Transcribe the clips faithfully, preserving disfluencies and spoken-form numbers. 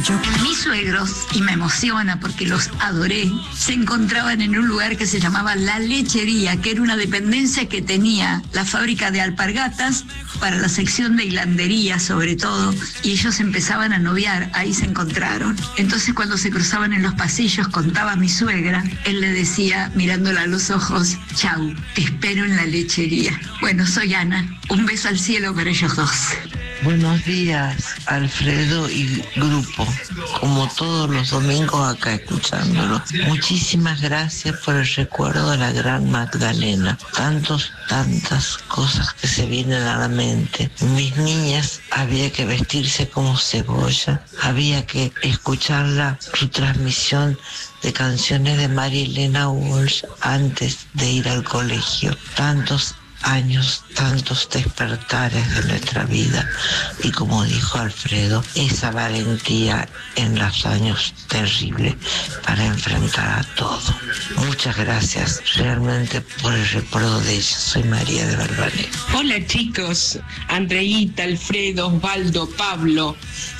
mucho. Mis suegros, y me emociona porque los adoré, se encontraban en un lugar que se llamaba La Lechería, que era una dependencia que tenía la fábrica de alpargatas para la sección de hilandería sobre todo, y ellos empezaban a noviar, ahí se encontraron. Entonces cuando se cruzaban en los pasillos, contaba a mi suegra, él le decía, mirándola a los ojos, chau, te espero en la lechería. Bueno, soy Ana, un beso al cielo para ellos dos. Buenos días, Alfredo y grupo, como todos los domingos acá escuchándolo. Muchísimas gracias por el recuerdo de la gran Magdalena. Tantos, tantas cosas que se vienen a la mente. Mis niñas había que vestirse como cebolla, había que escucharla, su transmisión de canciones de María Elena Walsh antes de ir al colegio. Tantos años, tantos despertares de nuestra vida, y como dijo Alfredo, esa valentía en los años terribles para enfrentar a todo. Muchas gracias realmente por el recuerdo de ella. Soy María de Barbané. Hola chicos, Andreita, Alfredo, Osvaldo, Pablo,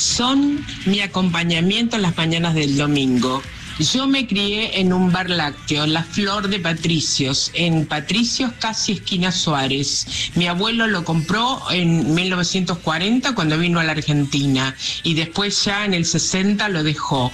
son mi acompañamiento en las mañanas del domingo. Yo me crié en un bar lácteo, La Flor de Patricios, en Patricios, casi esquina Suárez. Mi abuelo lo compró en mil novecientos cuarenta cuando vino a la Argentina, y después ya en el sesenta lo dejó.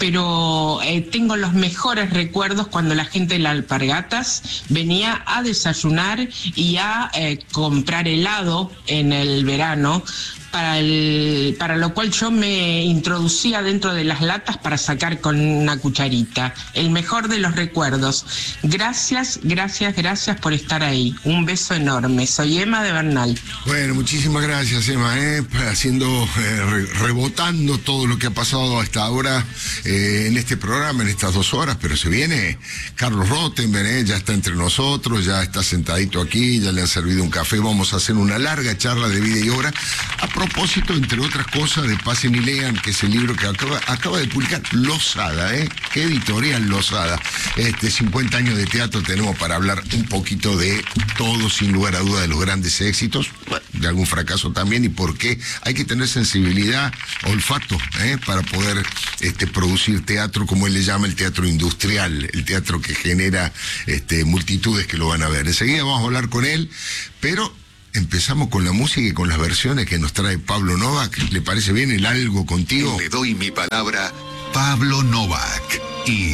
Pero eh, tengo los mejores recuerdos cuando la gente de las alpargatas venía a desayunar y a eh, comprar helado en el verano, para el, para lo cual yo me introducía dentro de las latas para sacar con una cucharita. El mejor de los recuerdos. Gracias, gracias, gracias por estar ahí. Un beso enorme. Soy Emma de Bernal. Bueno, muchísimas gracias, Emma, ¿eh? haciendo, eh, re rebotando todo lo que ha pasado hasta ahora eh, en este programa, en estas dos horas, pero se viene Carlos Rottenberg, ¿eh? ya está entre nosotros, ya está sentadito aquí, ya le han servido un café, vamos a hacer una larga charla de vida y obra. A propósito, entre otras cosas, de Pasen y Lean, que es el libro que acaba, acaba de publicar Losada, ¿eh? Qué editorial Losada. Este, cincuenta años de teatro tenemos para hablar un poquito de todo, sin lugar a duda, de los grandes éxitos, de algún fracaso también, y por qué hay que tener sensibilidad, olfato, ¿eh? para poder este, producir teatro, como él le llama, el teatro industrial, el teatro que genera este, multitudes que lo van a ver. Enseguida vamos a hablar con él, pero empezamos con la música y con las versiones que nos trae Pablo Novak. ¿Le parece bien el Algo Contigo? Le doy mi palabra, Pablo Novak y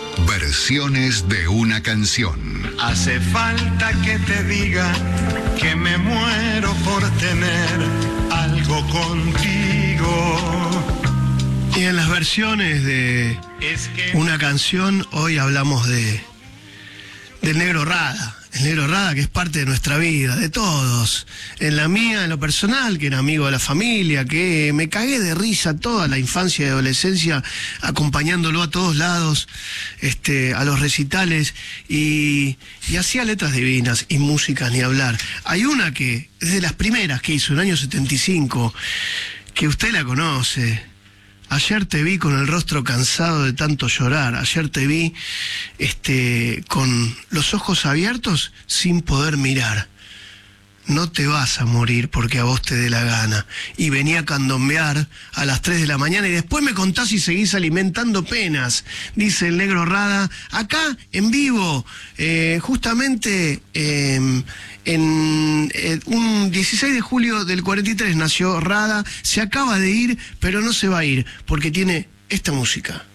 versiones de una canción. Hace falta que te diga que me muero por tener algo contigo. Y en las versiones de una canción, hoy hablamos de del Negro Rada. El Negro Rada, que es parte de nuestra vida, de todos. En la mía, en lo personal, que era amigo de la familia, que me cagué de risa toda la infancia y adolescencia, acompañándolo a todos lados, este, a los recitales, y, y hacía letras divinas y músicas ni hablar. Hay una que es de las primeras que hizo en el año setenta y cinco, que usted la conoce. Ayer te vi con el rostro cansado de tanto llorar. Ayer te vi este, con los ojos abiertos sin poder mirar. No te vas a morir porque a vos te dé la gana. Y venía a candombear a las tres de la mañana y después me contás y seguís alimentando penas, dice el Negro Rada, acá en vivo, eh, justamente eh, en eh, un dieciséis de julio del cuarenta y tres nació Rada, se acaba de ir, pero no se va a ir porque tiene esta música.